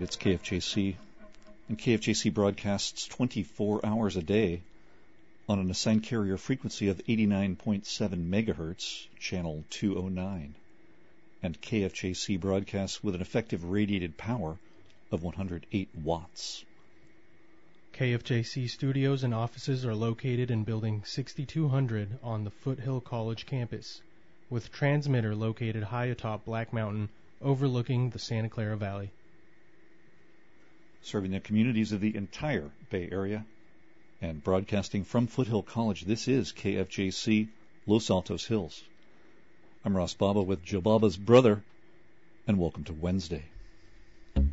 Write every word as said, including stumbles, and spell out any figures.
It's K F J C, and K F J C broadcasts twenty-four hours a day on an assigned carrier frequency of eighty-nine point seven megahertz, channel two oh nine, and K F J C broadcasts with an effective radiated power of one hundred eight watts. K F J C studios and offices are located in Building sixty-two hundred on the Foothill College campus, with transmitter located high atop Black Mountain overlooking the Santa Clara Valley. Serving the communities of the entire Bay Area and broadcasting from Foothill College, this is K F J C Los Altos Hills. I'm Ross Baba with Joe Baba's brother, and welcome to Wednesday.